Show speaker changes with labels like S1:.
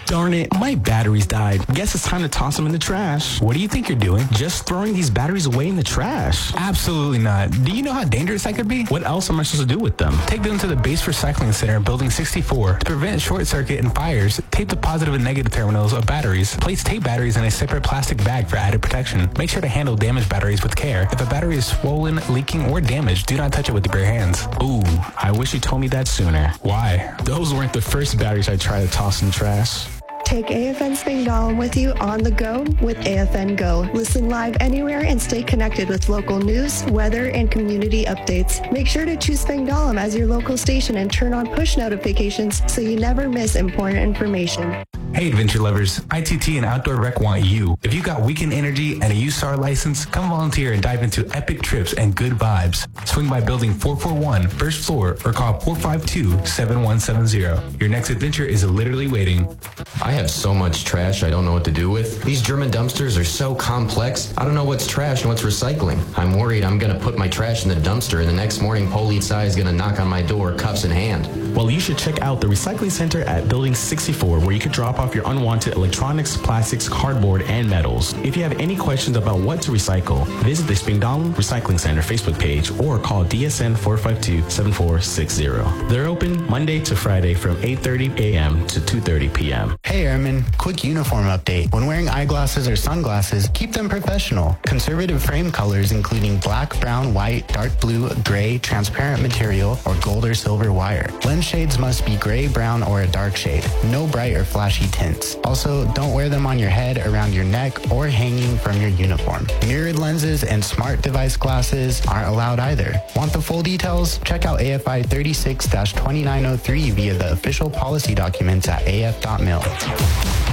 S1: Darn it, my batteries died. Guess it's time to toss them in the trash. What do you think you're doing? Just throwing these batteries away in the trash?
S2: Absolutely not. Do you know how dangerous that could be?
S1: What else am I supposed to do with them?
S2: Take them to the Base Recycling Center, Building 64. To prevent short circuit and fires, tape the positive and negative terminals of batteries. Place tape batteries in a separate plastic bag for added protection. Make sure to handle damaged batteries with care. If a battery is swollen, leaking, or damaged, do not touch it with your bare hands.
S1: Ooh, I wish you told me that sooner.
S2: Why?
S1: Those weren't the first batteries I tried to toss in the trash.
S3: Take AFN Spangdahlem with you on the go with AFN Go. Listen live anywhere and stay connected with local news, weather, and community updates. Make sure to choose Spangdahlem as your local station and turn on push notifications so you never miss important information.
S2: Hey adventure lovers, ITT and Outdoor Rec want you. If you got weekend energy and a USAR license, come volunteer and dive into epic trips and good vibes. Swing by Building 441, first floor, or call 452-7170. Your next adventure is literally waiting.
S4: I have so much trash I don't know what to do with. These German dumpsters are so complex. I don't know what's trash and what's recycling. I'm worried I'm going to put my trash in the dumpster and the next morning Police is going to knock on my door, cuffs in hand.
S1: Well, you should check out the Recycling Center at Building 64, where you can drop off your unwanted electronics, plastics, cardboard, and metals. If you have any questions about what to recycle, visit the Spangdahlem Recycling Center Facebook page or call DSN 452-7460. They're open Monday to Friday from 8:30 a.m. to 2:30 p.m.
S5: Hey Airman, quick uniform update. When wearing eyeglasses or sunglasses, keep them professional. Conservative frame colors including black, brown, white, dark blue, gray, transparent material, or gold or silver wire. Lens shades must be gray, brown, or a dark shade. No bright or flashy tints. Also, don't wear them on your head, around your neck, or hanging from your uniform. Mirrored lenses and smart device glasses aren't allowed either. Want the full details? Check out AFI 36-2903 via the official policy documents at af.mil.